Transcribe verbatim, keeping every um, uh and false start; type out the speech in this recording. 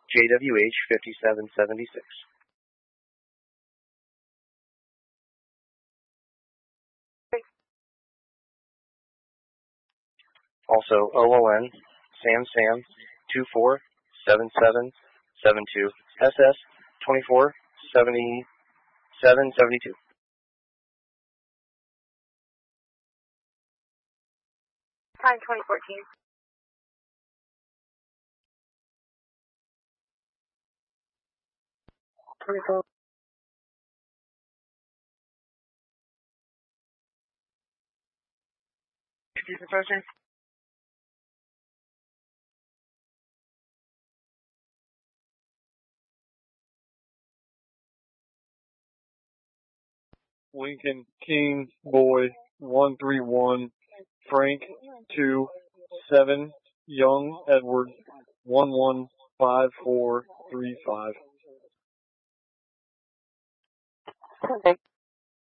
J W H fifty-seven seventy-six. Also O O N Sam Sam two four seven seven seven two S S twenty-four seventy-seven seventy-two. Time twenty fourteen. twenty-four. Excuse the person. Lincoln King Boy one three one, Frank two seven, Young Edward one one five four three five. Okay.